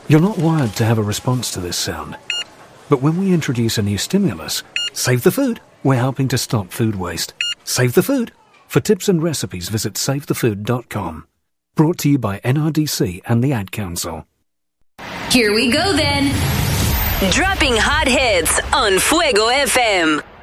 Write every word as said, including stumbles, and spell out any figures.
You're not wired to have a response to this sound. But when we introduce a new stimulus, save the food. We're helping to stop food waste. Save the food. For tips and recipes, visit save the food dot com. Brought to you by N R D C and the Ad Council. Here we go then. Dropping hot hits on Fuego F M.